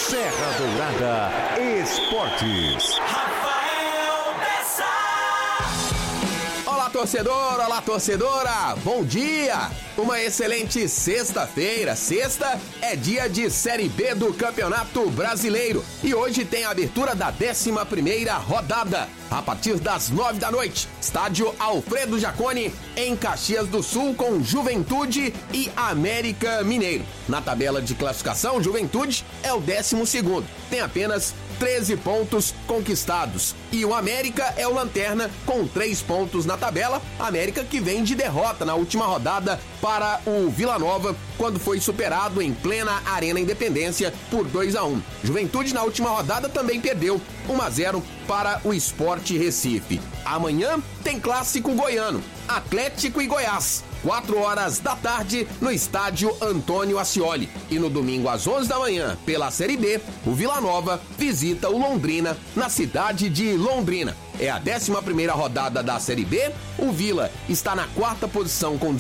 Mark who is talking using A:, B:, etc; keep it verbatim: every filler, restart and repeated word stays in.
A: Serra Dourada Esportes.
B: Olá, torcedor! Olá, torcedora! Bom dia! Uma excelente sexta-feira. Sexta é dia de Série B do Campeonato Brasileiro e hoje tem a abertura da décima primeira rodada. A partir das nove da noite, estádio Alfredo Jaconi, em Caxias do Sul, com Juventude e América Mineiro. Na tabela de classificação, Juventude é o décimo segundo, tem apenas treze pontos conquistados. E o América é o lanterna com três pontos na tabela. América que vem de derrota na última rodada para o Vila Nova, quando foi superado em plena Arena Independência por dois a um. Juventude na última rodada também perdeu um a zero para o Sport Recife. Amanhã tem clássico goiano, Atlético e Goiás. quatro horas da tarde no estádio Antônio Ascioli. E no domingo às onze da manhã, pela Série B, o Vila Nova visita o Londrina na cidade de Londrina. É a décima primeira rodada da Série B. O Vila está na quarta posição com